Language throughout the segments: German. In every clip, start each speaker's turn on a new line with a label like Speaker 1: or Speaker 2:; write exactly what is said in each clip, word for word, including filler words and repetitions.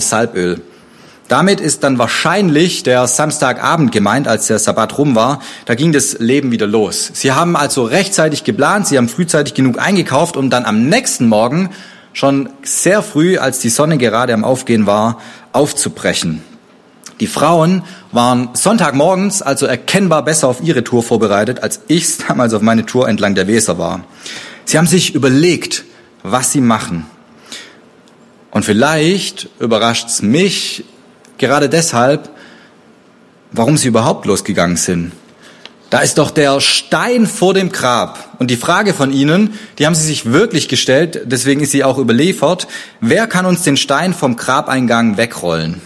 Speaker 1: Salböl. Damit ist dann wahrscheinlich der Samstagabend gemeint, als der Sabbat rum war. Da ging das Leben wieder los. Sie haben also rechtzeitig geplant, sie haben frühzeitig genug eingekauft, um dann am nächsten Morgen schon sehr früh, als die Sonne gerade am Aufgehen war, aufzubrechen. Die Frauen waren Sonntagmorgens also erkennbar besser auf ihre Tour vorbereitet, als ich es damals auf meine Tour entlang der Weser war. Sie haben sich überlegt, was sie machen. Und vielleicht überrascht es mich gerade deshalb, warum sie überhaupt losgegangen sind. Da ist doch der Stein vor dem Grab. Und die Frage von ihnen, die haben sie sich wirklich gestellt, deswegen ist sie auch überliefert: Wer kann uns den Stein vom Grabeingang wegrollen?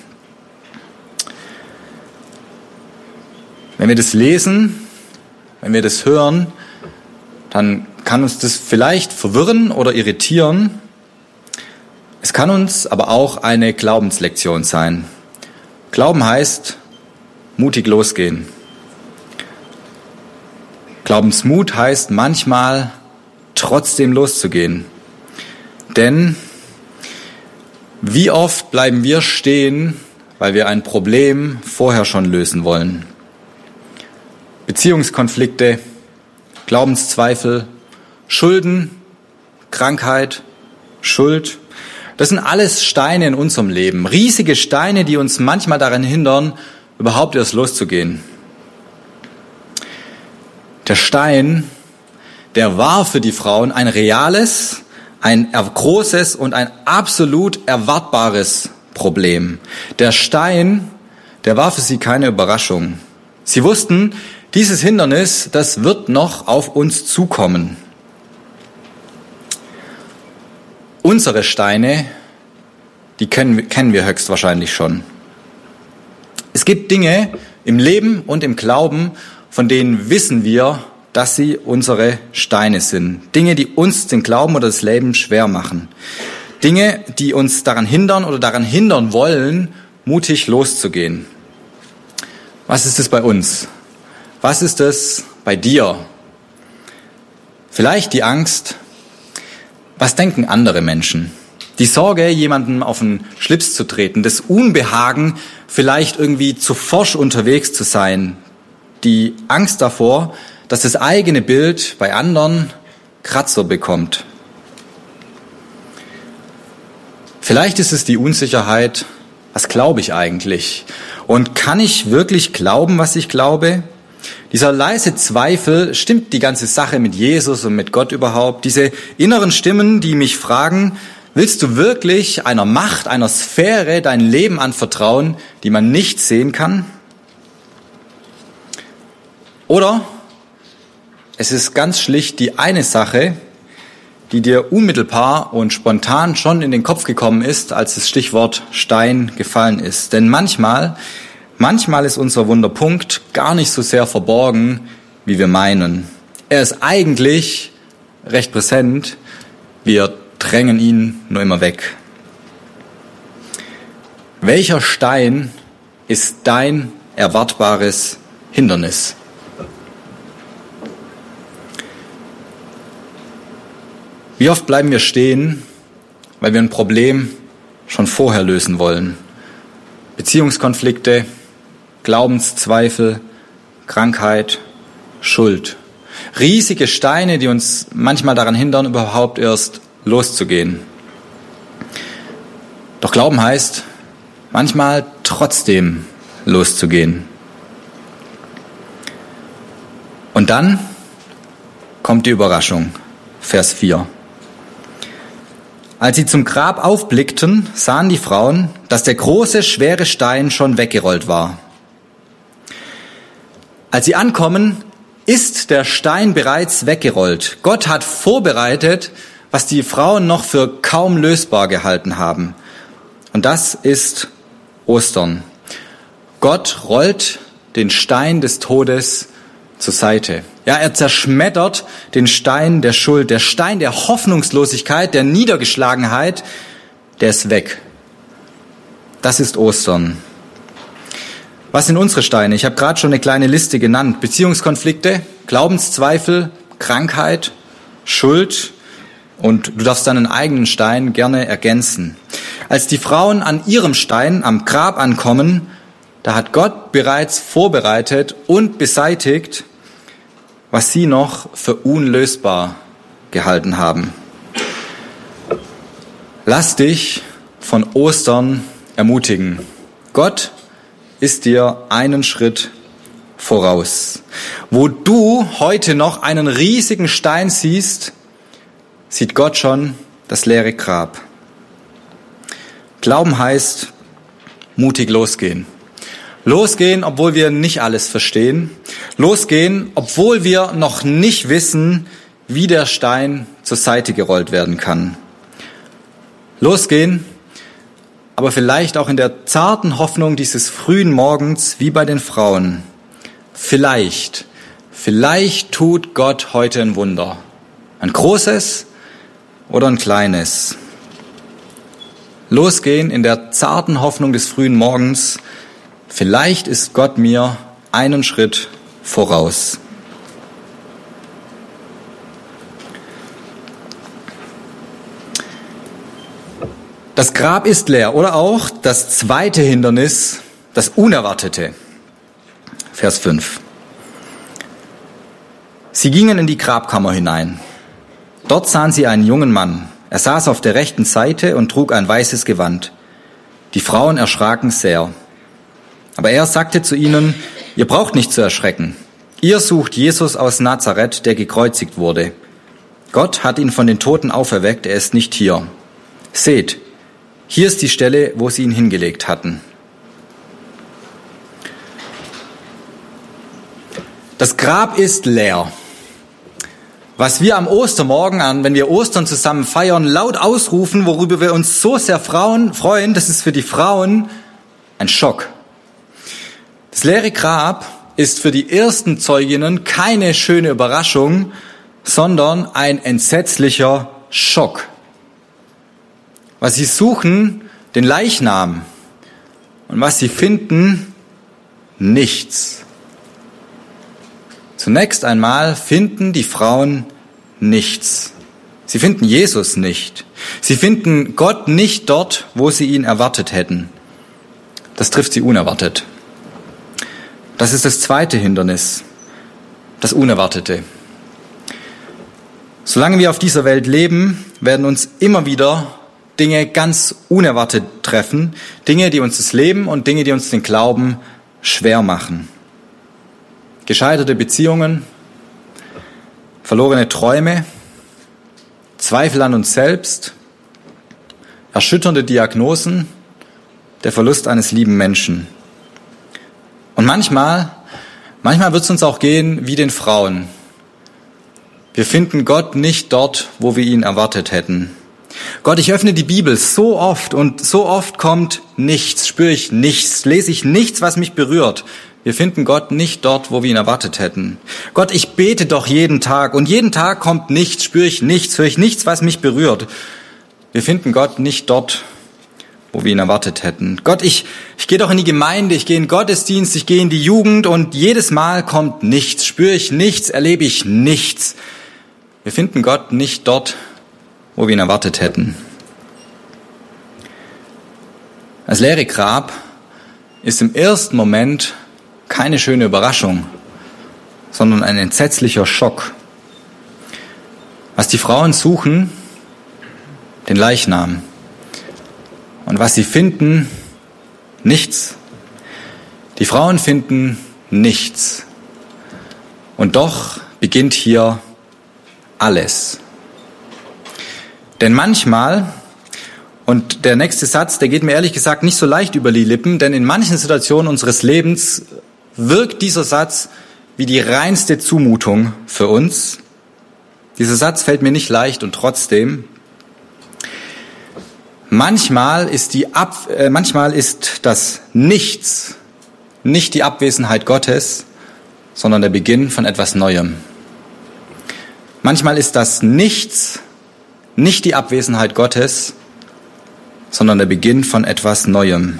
Speaker 1: Wenn wir das lesen, wenn wir das hören, dann kann uns das vielleicht verwirren oder irritieren. Es kann uns aber auch eine Glaubenslektion sein. Glauben heißt, mutig losgehen. Glaubensmut heißt manchmal, trotzdem loszugehen. Denn wie oft bleiben wir stehen, weil wir ein Problem vorher schon lösen wollen? Beziehungskonflikte, Glaubenszweifel, Schulden, Krankheit, Schuld. Das sind alles Steine in unserem Leben. Riesige Steine, die uns manchmal daran hindern, überhaupt erst loszugehen. Der Stein, der war für die Frauen ein reales, ein großes und ein absolut erwartbares Problem. Der Stein, der war für sie keine Überraschung. Sie wussten, dieses Hindernis, das wird noch auf uns zukommen. Unsere Steine, die kennen, kennen wir höchstwahrscheinlich schon. Es gibt Dinge im Leben und im Glauben, von denen wissen wir, dass sie unsere Steine sind. Dinge, die uns den Glauben oder das Leben schwer machen. Dinge, die uns daran hindern oder daran hindern wollen, mutig loszugehen. Was ist es bei uns? Was ist es bei dir? Vielleicht die Angst. Was denken andere Menschen? Die Sorge, jemandem auf den Schlips zu treten, das Unbehagen, vielleicht irgendwie zu forsch unterwegs zu sein, die Angst davor, dass das eigene Bild bei anderen Kratzer bekommt. Vielleicht ist es die Unsicherheit, was glaube ich eigentlich? Und kann ich wirklich glauben, was ich glaube? Dieser leise Zweifel, stimmt die ganze Sache mit Jesus und mit Gott überhaupt? Diese inneren Stimmen, die mich fragen, willst du wirklich einer Macht, einer Sphäre dein Leben anvertrauen, die man nicht sehen kann? Oder es ist ganz schlicht die eine Sache, die dir unmittelbar und spontan schon in den Kopf gekommen ist, als das Stichwort Stein gefallen ist. Denn manchmal Manchmal ist unser Wunderpunkt gar nicht so sehr verborgen, wie wir meinen. Er ist eigentlich recht präsent, wir drängen ihn nur immer weg. Welcher Stein ist dein erwartbares Hindernis? Wie oft bleiben wir stehen, weil wir ein Problem schon vorher lösen wollen? Beziehungskonflikte, Glaubenszweifel, Krankheit, Schuld. Riesige Steine, die uns manchmal daran hindern, überhaupt erst loszugehen. Doch Glauben heißt, manchmal trotzdem loszugehen. Und dann kommt die Überraschung. Vers vier. Als sie zum Grab aufblickten, sahen die Frauen, dass der große, schwere Stein schon weggerollt war. Als sie ankommen, ist der Stein bereits weggerollt. Gott hat vorbereitet, was die Frauen noch für kaum lösbar gehalten haben. Und das ist Ostern. Gott rollt den Stein des Todes zur Seite. Ja, er zerschmettert den Stein der Schuld, der Stein der Hoffnungslosigkeit, der Niedergeschlagenheit, der ist weg. Das ist Ostern. Was sind unsere Steine? Ich habe gerade schon eine kleine Liste genannt. Beziehungskonflikte, Glaubenszweifel, Krankheit, Schuld und du darfst deinen eigenen Stein gerne ergänzen. Als die Frauen an ihrem Stein am Grab ankommen, da hat Gott bereits vorbereitet und beseitigt, was sie noch für unlösbar gehalten haben. Lass dich von Ostern ermutigen. Gott ist dir einen Schritt voraus. Wo du heute noch einen riesigen Stein siehst, sieht Gott schon das leere Grab. Glauben heißt, mutig losgehen. Losgehen, obwohl wir nicht alles verstehen. Losgehen, obwohl wir noch nicht wissen, wie der Stein zur Seite gerollt werden kann. Losgehen, aber vielleicht auch in der zarten Hoffnung dieses frühen Morgens, wie bei den Frauen. Vielleicht, vielleicht tut Gott heute ein Wunder. Ein großes oder ein kleines. Losgehen in der zarten Hoffnung des frühen Morgens. Vielleicht ist Gott mir einen Schritt voraus. Das Grab ist leer. Oder auch das zweite Hindernis, das Unerwartete. Vers fünf. Sie gingen in die Grabkammer hinein. Dort sahen sie einen jungen Mann. Er saß auf der rechten Seite und trug ein weißes Gewand. Die Frauen erschraken sehr. Aber er sagte zu ihnen, ihr braucht nicht zu erschrecken. Ihr sucht Jesus aus Nazareth, der gekreuzigt wurde. Gott hat ihn von den Toten auferweckt, er ist nicht hier. Seht, hier ist die Stelle, wo sie ihn hingelegt hatten. Das Grab ist leer. Was wir am Ostermorgen an, wenn wir Ostern zusammen feiern, laut ausrufen, worüber wir uns so sehr freuen, das ist für die Frauen ein Schock. Das leere Grab ist für die ersten Zeuginnen keine schöne Überraschung, sondern ein entsetzlicher Schock. Was sie suchen, den Leichnam. Und was sie finden, nichts. Zunächst einmal finden die Frauen nichts. Sie finden Jesus nicht. Sie finden Gott nicht dort, wo sie ihn erwartet hätten. Das trifft sie unerwartet. Das ist das zweite Hindernis, das Unerwartete. Solange wir auf dieser Welt leben, werden uns immer wieder Dinge ganz unerwartet treffen. Dinge, die uns das Leben und Dinge, die uns den Glauben schwer machen. Gescheiterte Beziehungen, verlorene Träume, Zweifel an uns selbst, erschütternde Diagnosen, der Verlust eines lieben Menschen. Und manchmal, manchmal wird es uns auch gehen wie den Frauen. Wir finden Gott nicht dort, wo wir ihn erwartet hätten. Gott, ich öffne die Bibel so oft und so oft kommt nichts, spüre ich nichts, lese ich nichts, was mich berührt. Wir finden Gott nicht dort, wo wir ihn erwartet hätten. Gott, ich bete doch jeden Tag und jeden Tag kommt nichts, spüre ich nichts, höre ich nichts, was mich berührt. Wir finden Gott nicht dort, wo wir ihn erwartet hätten. Gott, ich, ich gehe doch in die Gemeinde, ich gehe in den Gottesdienst, ich gehe in die Jugend und jedes Mal kommt nichts, spüre ich nichts, erlebe ich nichts. Wir finden Gott nicht dort, wo wir ihn erwartet hätten. Das leere Grab ist im ersten Moment keine schöne Überraschung, sondern ein entsetzlicher Schock. Was die Frauen suchen, den Leichnam. Und was sie finden, nichts. Die Frauen finden nichts. Und doch beginnt hier alles. Denn manchmal, und der nächste Satz, der geht mir ehrlich gesagt nicht so leicht über die Lippen, denn in manchen Situationen unseres Lebens wirkt dieser Satz wie die reinste Zumutung für uns. Dieser Satz fällt mir nicht leicht und trotzdem. Manchmal ist die Ab, äh, manchmal ist das Nichts nicht die Abwesenheit Gottes, sondern der Beginn von etwas Neuem. Manchmal ist das Nichts nicht die Abwesenheit Gottes, sondern der Beginn von etwas Neuem.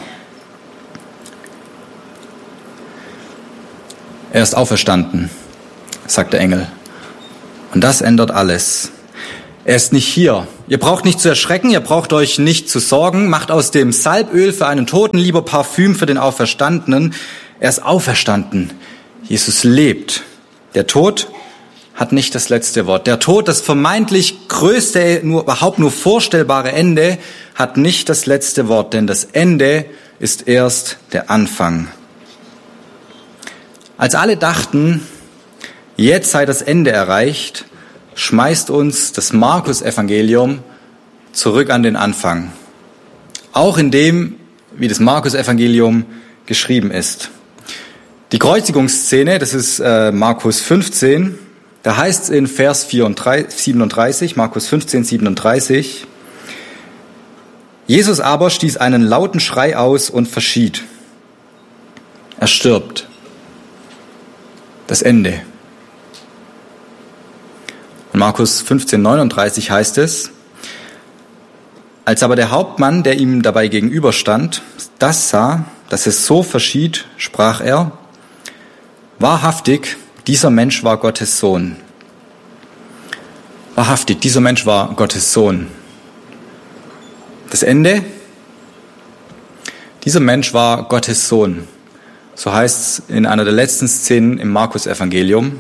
Speaker 1: Er ist auferstanden, sagt der Engel. Und das ändert alles. Er ist nicht hier. Ihr braucht nicht zu erschrecken, ihr braucht euch nicht zu sorgen. Macht aus dem Salböl für einen Toten lieber Parfüm für den Auferstandenen. Er ist auferstanden. Jesus lebt. Der Tod hat nicht das letzte Wort. Der Tod, das vermeintlich größte, nur, überhaupt nur vorstellbare Ende, hat nicht das letzte Wort, denn das Ende ist erst der Anfang. Als alle dachten, jetzt sei das Ende erreicht, schmeißt uns das Markus-Evangelium zurück an den Anfang. Auch in dem, wie das Markus-Evangelium geschrieben ist. Die Kreuzigungsszene, das ist äh, Markus fünfzehn, da heißt es in Vers siebenunddreißig, Markus fünfzehn, siebenunddreißig, Jesus aber stieß einen lauten Schrei aus und verschied. Er stirbt. Das Ende. Und Markus fünfzehn, neununddreißig heißt es, als aber der Hauptmann, der ihm dabei gegenüberstand, das sah, dass es so verschied, sprach er, wahrhaftig, dieser Mensch war Gottes Sohn. Wahrhaftig, dieser Mensch war Gottes Sohn. Das Ende, dieser Mensch war Gottes Sohn. So heißt es in einer der letzten Szenen im Markus-Evangelium.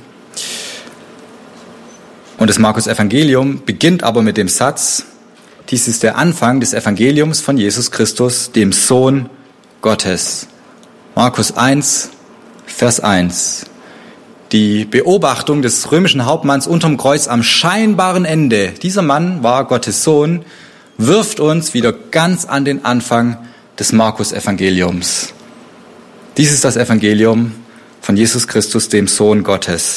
Speaker 1: Und das Markus-Evangelium beginnt aber mit dem Satz, dies ist der Anfang des Evangeliums von Jesus Christus, dem Sohn Gottes. Markus eins, Vers eins. Die Beobachtung des römischen Hauptmanns unterm Kreuz am scheinbaren Ende, dieser Mann war Gottes Sohn, wirft uns wieder ganz an den Anfang des Markus-Evangeliums. Dies ist das Evangelium von Jesus Christus, dem Sohn Gottes.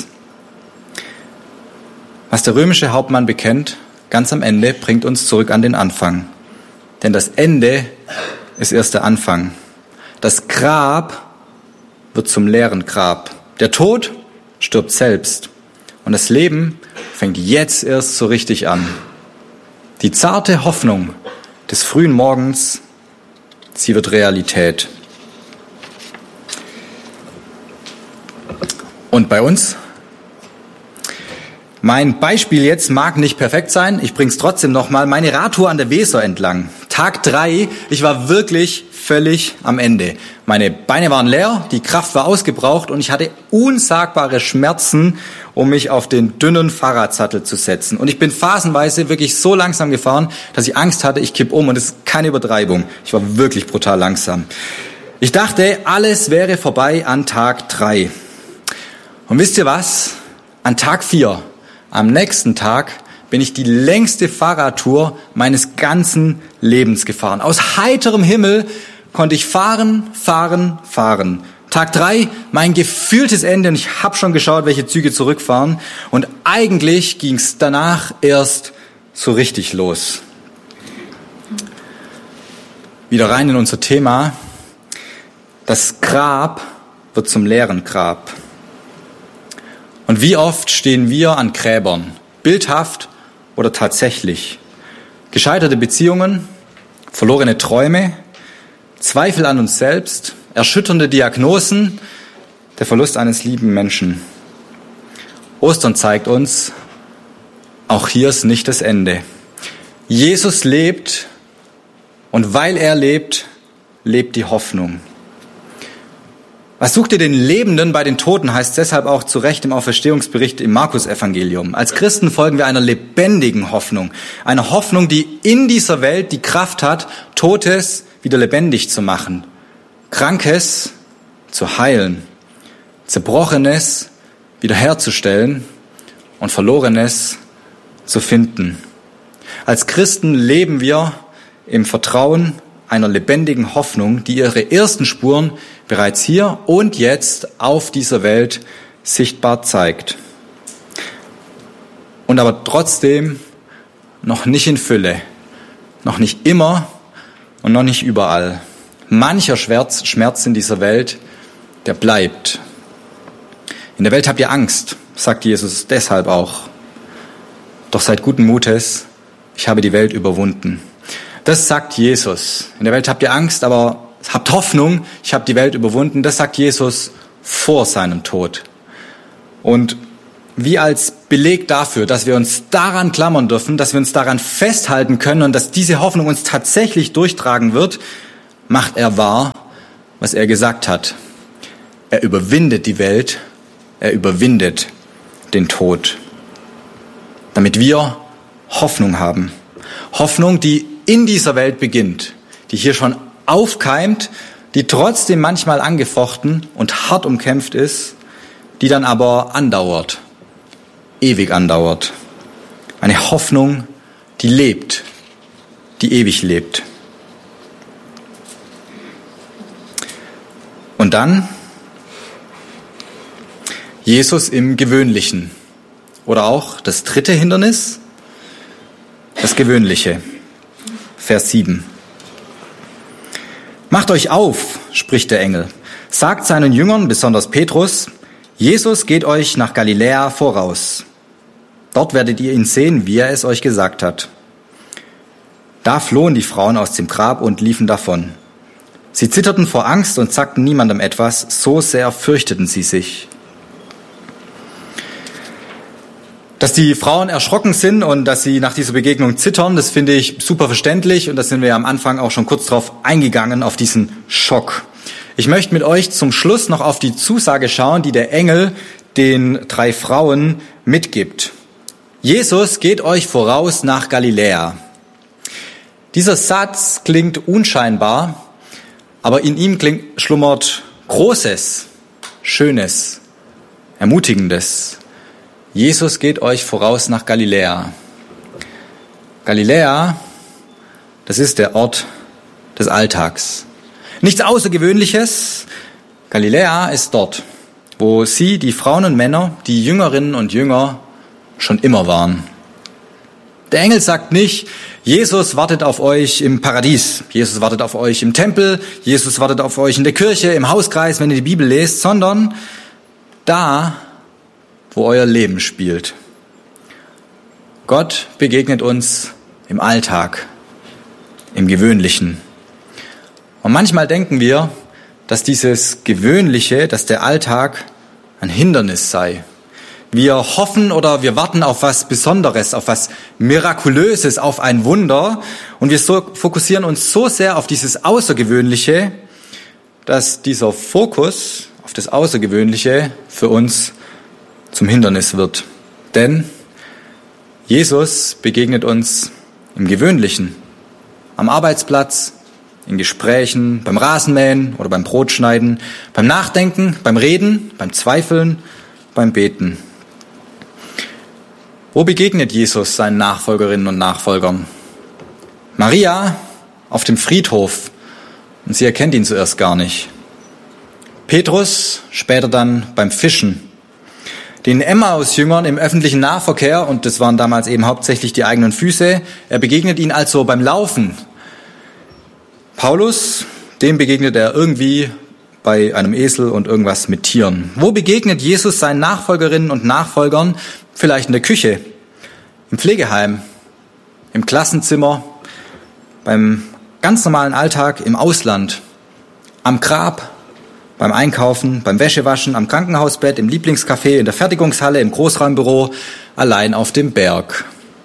Speaker 1: Was der römische Hauptmann bekennt, ganz am Ende, bringt uns zurück an den Anfang. Denn das Ende ist erst der Anfang. Das Grab wird zum leeren Grab. Der Tod stirbt selbst. Und das Leben fängt jetzt erst so richtig an. Die zarte Hoffnung des frühen Morgens, sie wird Realität. Und bei uns? Mein Beispiel jetzt mag nicht perfekt sein, ich bring's trotzdem nochmal. Meine Radtour an der Weser entlang. Tag drei, ich war wirklich völlig am Ende. Meine Beine waren leer, die Kraft war ausgebraucht und ich hatte unsagbare Schmerzen, um mich auf den dünnen Fahrradsattel zu setzen. Und ich bin phasenweise wirklich so langsam gefahren, dass ich Angst hatte, ich kipp um und das ist keine Übertreibung. Ich war wirklich brutal langsam. Ich dachte, alles wäre vorbei an Tag drei. Und wisst ihr was? An Tag vier, am nächsten Tag, bin ich die längste Fahrradtour meines ganzen Lebens gefahren. Aus heiterem Himmel konnte ich fahren, fahren, fahren. Tag drei, mein gefühltes Ende und ich habe schon geschaut, welche Züge zurückfahren. Und eigentlich ging es danach erst so richtig los. Wieder rein in unser Thema. Das Grab wird zum leeren Grab. Und wie oft stehen wir an Gräbern, bildhaft oder tatsächlich? Gescheiterte Beziehungen, verlorene Träume, Zweifel an uns selbst, erschütternde Diagnosen, der Verlust eines lieben Menschen. Ostern zeigt uns, auch hier ist nicht das Ende. Jesus lebt und weil er lebt, lebt die Hoffnung. Was sucht ihr den Lebenden bei den Toten, heißt deshalb auch zu Recht im Auferstehungsbericht im Markus-Evangelium. Als Christen folgen wir einer lebendigen Hoffnung. Einer Hoffnung, die in dieser Welt die Kraft hat, Totes wieder lebendig zu machen. Krankes zu heilen. Zerbrochenes wiederherzustellen und Verlorenes zu finden. Als Christen leben wir im Vertrauen einer lebendigen Hoffnung, die ihre ersten Spuren bereits hier und jetzt auf dieser Welt sichtbar zeigt. Und aber trotzdem noch nicht in Fülle, noch nicht immer und noch nicht überall. Mancher Schmerz, Schmerz in dieser Welt, der bleibt. In der Welt habt ihr Angst, sagt Jesus deshalb auch. Doch seid guten Mutes, ich habe die Welt überwunden. Das sagt Jesus. In der Welt habt ihr Angst, aber habt Hoffnung, ich habe die Welt überwunden. Das sagt Jesus vor seinem Tod. Und wie als Beleg dafür, dass wir uns daran klammern dürfen, dass wir uns daran festhalten können und dass diese Hoffnung uns tatsächlich durchtragen wird, macht er wahr, was er gesagt hat. Er überwindet die Welt, er überwindet den Tod, damit wir Hoffnung haben. Hoffnung, die in dieser Welt beginnt, die hier schon aufkeimt, die trotzdem manchmal angefochten und hart umkämpft ist, die dann aber andauert, ewig andauert. Eine Hoffnung, die lebt, die ewig lebt. Und dann Jesus im Gewöhnlichen. Oder auch das dritte Hindernis, das Gewöhnliche. Vers sieben. Macht euch auf, spricht der Engel. Sagt seinen Jüngern, besonders Petrus, Jesus geht euch nach Galiläa voraus. Dort werdet ihr ihn sehen, wie er es euch gesagt hat. Da flohen die Frauen aus dem Grab und liefen davon. Sie zitterten vor Angst und sagten niemandem etwas, so sehr fürchteten sie sich. Dass die Frauen erschrocken sind und dass sie nach dieser Begegnung zittern, das finde ich super verständlich und da sind wir am Anfang auch schon kurz drauf eingegangen, auf diesen Schock. Ich möchte mit euch zum Schluss noch auf die Zusage schauen, die der Engel den drei Frauen mitgibt. Jesus geht euch voraus nach Galiläa. Dieser Satz klingt unscheinbar, aber in ihm klingt, schlummert Großes, Schönes, Ermutigendes. Jesus geht euch voraus nach Galiläa. Galiläa, das ist der Ort des Alltags. Nichts Außergewöhnliches. Galiläa ist dort, wo sie, die Frauen und Männer, die Jüngerinnen und Jünger, schon immer waren. Der Engel sagt nicht, Jesus wartet auf euch im Paradies, Jesus wartet auf euch im Tempel, Jesus wartet auf euch in der Kirche, im Hauskreis, wenn ihr die Bibel lest, sondern da, wo euer Leben spielt. Gott begegnet uns im Alltag, im Gewöhnlichen. Und manchmal denken wir, dass dieses Gewöhnliche, dass der Alltag ein Hindernis sei. Wir hoffen oder wir warten auf was Besonderes, auf was Mirakulöses, auf ein Wunder. Und wir so, fokussieren uns so sehr auf dieses Außergewöhnliche, dass dieser Fokus auf das Außergewöhnliche für uns zum Hindernis wird. Denn Jesus begegnet uns im Gewöhnlichen, am Arbeitsplatz, in Gesprächen, beim Rasenmähen oder beim Brotschneiden, beim Nachdenken, beim Reden, beim Zweifeln, beim Beten. Wo begegnet Jesus seinen Nachfolgerinnen und Nachfolgern? Maria auf dem Friedhof und sie erkennt ihn zuerst gar nicht. Petrus später dann beim Fischen. Den Emmaus-Jüngern im öffentlichen Nahverkehr, und das waren damals eben hauptsächlich die eigenen Füße, er begegnet ihnen also beim Laufen. Paulus, dem begegnet er irgendwie bei einem Esel und irgendwas mit Tieren. Wo begegnet Jesus seinen Nachfolgerinnen und Nachfolgern? Vielleicht in der Küche, im Pflegeheim, im Klassenzimmer, beim ganz normalen Alltag im Ausland, am Grab, beim Einkaufen, beim Wäschewaschen, am Krankenhausbett, im Lieblingscafé, in der Fertigungshalle, im Großraumbüro, allein auf dem Berg.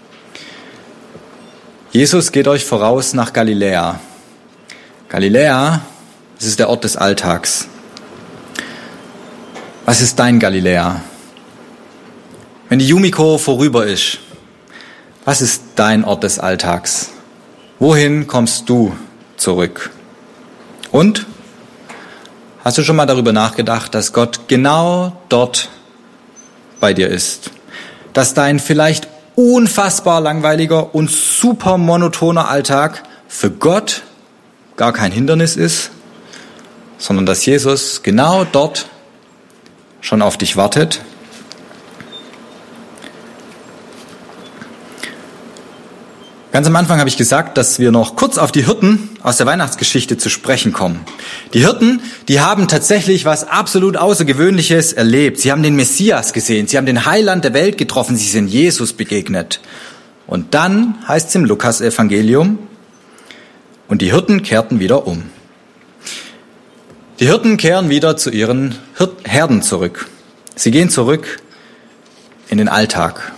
Speaker 1: Jesus geht euch voraus nach Galiläa. Galiläa, das ist der Ort des Alltags. Was ist dein Galiläa? Wenn die Yumiko vorüber ist, was ist dein Ort des Alltags? Wohin kommst du zurück? Und hast du schon mal darüber nachgedacht, dass Gott genau dort bei dir ist? Dass dein vielleicht unfassbar langweiliger und super monotoner Alltag für Gott gar kein Hindernis ist, sondern dass Jesus genau dort schon auf dich wartet? Ganz am Anfang habe ich gesagt, dass wir noch kurz auf die Hirten aus der Weihnachtsgeschichte zu sprechen kommen. Die Hirten, die haben tatsächlich was absolut Außergewöhnliches erlebt. Sie haben den Messias gesehen, sie haben den Heiland der Welt getroffen, sie sind Jesus begegnet. Und dann heißt es im Lukas-Evangelium, und die Hirten kehrten wieder um. Die Hirten kehren wieder zu ihren Herden zurück. Sie gehen zurück in den Alltag.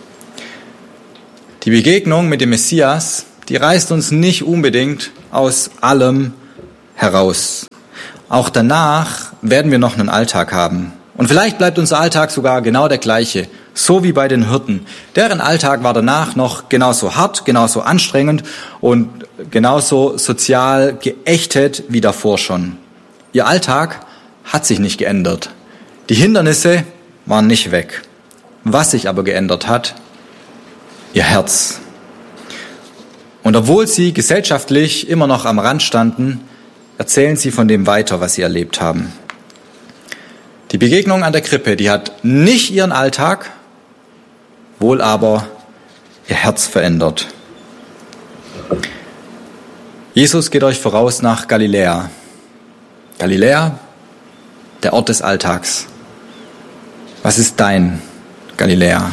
Speaker 1: Die Begegnung mit dem Messias, die reißt uns nicht unbedingt aus allem heraus. Auch danach werden wir noch einen Alltag haben. Und vielleicht bleibt unser Alltag sogar genau der gleiche, so wie bei den Hirten. Deren Alltag war danach noch genauso hart, genauso anstrengend und genauso sozial geächtet wie davor schon. Ihr Alltag hat sich nicht geändert. Die Hindernisse waren nicht weg. Was sich aber geändert hat, ihr Herz. Und obwohl sie gesellschaftlich immer noch am Rand standen, erzählen sie von dem weiter, was sie erlebt haben. Die Begegnung an der Krippe, die hat nicht ihren Alltag, wohl aber ihr Herz verändert. Jesus geht euch voraus nach Galiläa. Galiläa, der Ort des Alltags. Was ist dein Galiläa?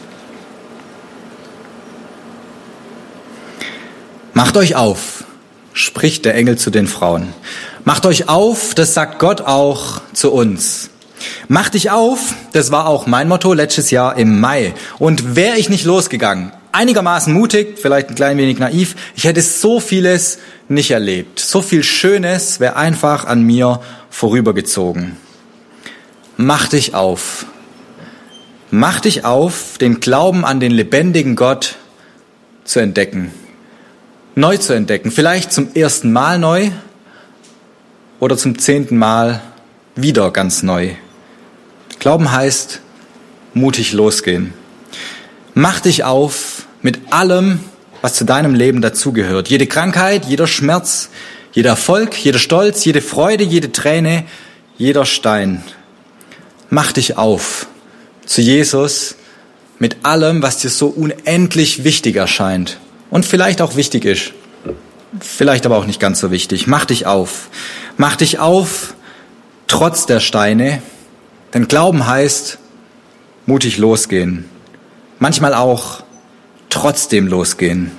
Speaker 1: Macht euch auf, spricht der Engel zu den Frauen. Macht euch auf, das sagt Gott auch zu uns. Mach dich auf, das war auch mein Motto letztes Jahr im Mai. Und wäre ich nicht losgegangen, einigermaßen mutig, vielleicht ein klein wenig naiv, ich hätte so vieles nicht erlebt. So viel Schönes wäre einfach an mir vorübergezogen. Mach dich auf. Mach dich auf, den Glauben an den lebendigen Gott zu entdecken. Neu zu entdecken. Vielleicht zum ersten Mal neu oder zum zehnten Mal wieder ganz neu. Glauben heißt, mutig losgehen. Mach dich auf mit allem, was zu deinem Leben dazugehört. Jede Krankheit, jeder Schmerz, jeder Erfolg, jeder Stolz, jede Freude, jede Träne, jeder Stein. Mach dich auf zu Jesus mit allem, was dir so unendlich wichtig erscheint und vielleicht auch wichtig ist. Vielleicht aber auch nicht ganz so wichtig. Mach dich auf. Mach dich auf, trotz der Steine. Denn Glauben heißt, mutig losgehen. Manchmal auch trotzdem losgehen.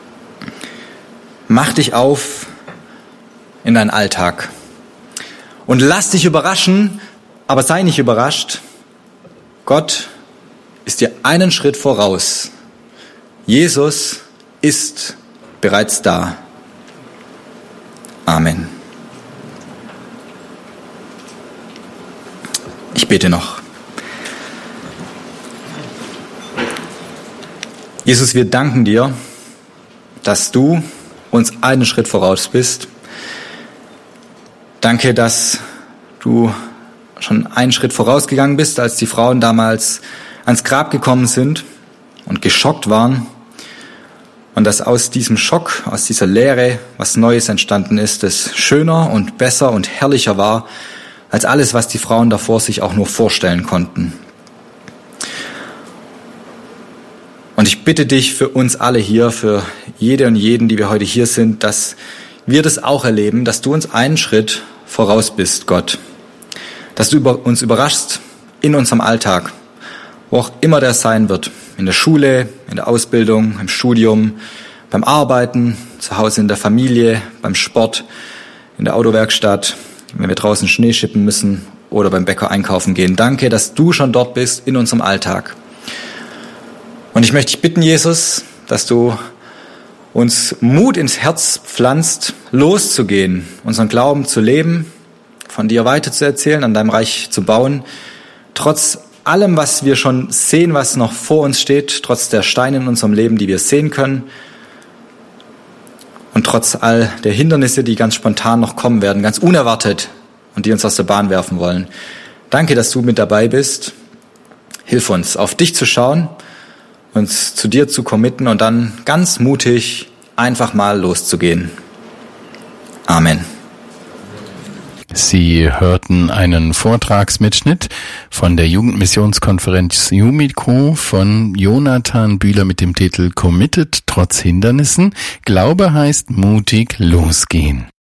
Speaker 1: Mach dich auf in deinen Alltag. Und lass dich überraschen, aber sei nicht überrascht. Gott ist dir einen Schritt voraus. Jesus ist bereits da. Amen. Ich bete noch. Jesus, wir danken dir, dass du uns einen Schritt voraus bist. Danke, dass du schon einen Schritt vorausgegangen bist, als die Frauen damals ans Grab gekommen sind und geschockt waren. Und dass aus diesem Schock, aus dieser Leere, was Neues entstanden ist, das schöner und besser und herrlicher war, als alles, was die Frauen davor sich auch nur vorstellen konnten. Und ich bitte dich für uns alle hier, für jede und jeden, die wir heute hier sind, dass wir das auch erleben, dass du uns einen Schritt voraus bist, Gott. Dass du uns überraschst in unserem Alltag, wo auch immer der sein wird. In der Schule, in der Ausbildung, im Studium, beim Arbeiten, zu Hause in der Familie, beim Sport, in der Autowerkstatt, wenn wir draußen Schnee schippen müssen oder beim Bäcker einkaufen gehen. Danke, dass du schon dort bist in unserem Alltag. Und ich möchte dich bitten, Jesus, dass du uns Mut ins Herz pflanzt, loszugehen, unseren Glauben zu leben, von dir weiterzuerzählen, an deinem Reich zu bauen, trotz allem, was wir schon sehen, was noch vor uns steht, trotz der Steine in unserem Leben, die wir sehen können und trotz all der Hindernisse, die ganz spontan noch kommen werden, ganz unerwartet und die uns aus der Bahn werfen wollen. Danke, dass du mit dabei bist. Hilf uns, auf dich zu schauen, uns zu dir zu committen und dann ganz mutig einfach mal loszugehen. Amen.
Speaker 2: Sie hörten einen Vortragsmitschnitt von der Jugendmissionskonferenz Jumico von Jonathan Bühler mit dem Titel Committed trotz Hindernissen. Glaube heißt mutig losgehen.